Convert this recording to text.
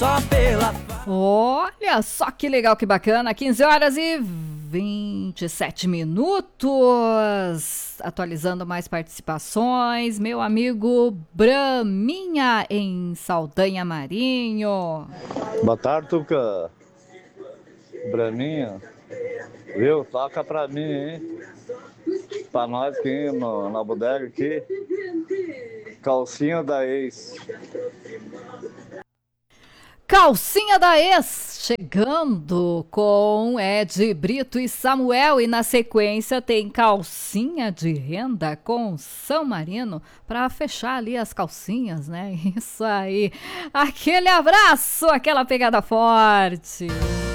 só pela... Olha só que legal, que bacana. 15 horas e 27 minutos. Atualizando mais participações. Meu amigo Braminha em Saldanha Marinho. Boa tarde, Tuca. Braminha. Viu? Toca pra mim, hein? Pra nós aqui na bodega aqui. Calcinha da ex. Calcinha da Ex, chegando com Ed Brito e Samuel. E na sequência tem Calcinha de Renda com São Marino, para fechar ali as calcinhas, né? Isso aí. Aquele abraço, aquela pegada forte.